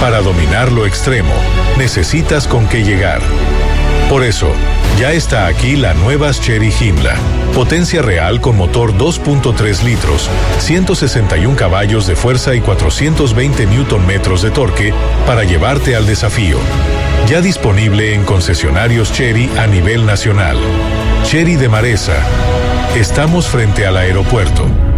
Para dominar lo extremo, necesitas con qué llegar. Por eso, ya está aquí la nueva Chery Joomla. Potencia real con motor 2.3 litros, 161 caballos de fuerza y 420 Nm de torque para llevarte al desafío. Ya disponible en concesionarios Chery a nivel nacional. Chery de Maresa. Estamos frente al aeropuerto.